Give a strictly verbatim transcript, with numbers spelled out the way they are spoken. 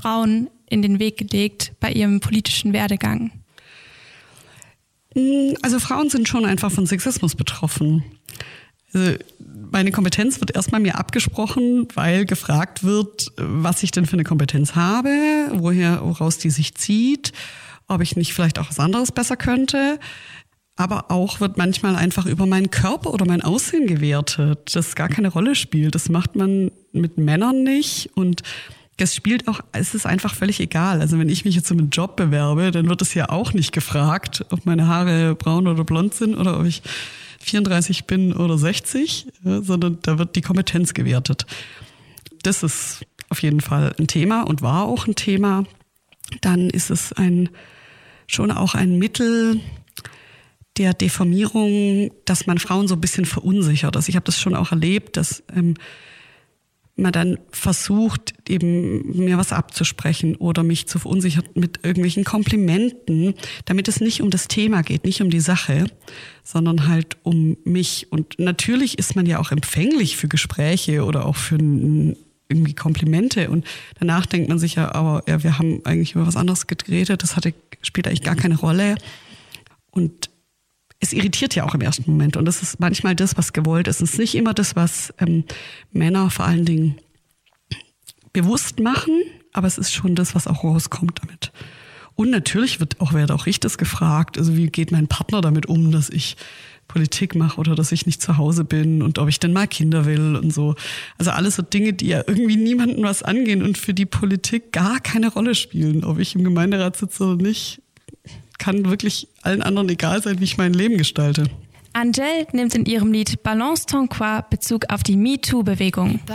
Frauen in den Weg gelegt bei ihrem politischen Werdegang? Also Frauen sind schon einfach von Sexismus betroffen. Also meine Kompetenz wird erstmal mir abgesprochen, weil gefragt wird, was ich denn für eine Kompetenz habe, woher, woraus die sich zieht, ob ich nicht vielleicht auch was anderes besser könnte. Aber auch wird manchmal einfach über meinen Körper oder mein Aussehen gewertet, das gar keine Rolle spielt. Das macht man mit Männern nicht und das spielt auch, es ist einfach völlig egal. Also wenn ich mich jetzt um einen Job bewerbe, dann wird es ja auch nicht gefragt, ob meine Haare braun oder blond sind oder ob ich vierunddreißig bin oder sechzig, ja, sondern da wird die Kompetenz gewertet. Das ist auf jeden Fall ein Thema und war auch ein Thema. Dann ist es ein, schon auch ein Mittel der Deformierung, dass man Frauen so ein bisschen verunsichert. Also ich habe das schon auch erlebt, dass ähm, man dann versucht, eben mir was abzusprechen oder mich zu verunsichern mit irgendwelchen Komplimenten, damit es nicht um das Thema geht, nicht um die Sache, sondern halt um mich. Und natürlich ist man ja auch empfänglich für Gespräche oder auch für irgendwie Komplimente. Und danach denkt man sich ja, aber ja, wir haben eigentlich über was anderes geredet, das hatte, spielt eigentlich gar keine Rolle. Und es irritiert ja auch im ersten Moment und das ist manchmal das, was gewollt ist. Es ist nicht immer das, was ähm, Männer vor allen Dingen bewusst machen, aber es ist schon das, was auch rauskommt damit. Und natürlich wird auch, werde auch ich das gefragt, also wie geht mein Partner damit um, dass ich Politik mache oder dass ich nicht zu Hause bin und ob ich denn mal Kinder will und so. Also alles so Dinge, die ja irgendwie niemandem was angehen und für die Politik gar keine Rolle spielen, ob ich im Gemeinderat sitze oder nicht. Kann wirklich allen anderen egal sein, wie ich mein Leben gestalte. Angèle nimmt in ihrem Lied Balance ton quoi Bezug auf die MeToo-Bewegung.